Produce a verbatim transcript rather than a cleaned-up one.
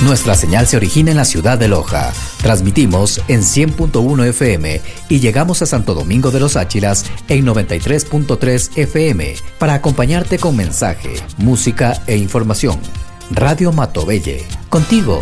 Nuestra señal se origina en la ciudad de Loja. Transmitimos en cien punto uno F M y llegamos a Santo Domingo de los Áchilas en noventa y tres punto tres F M para acompañarte con mensaje, música e información. Radio Matovelle, contigo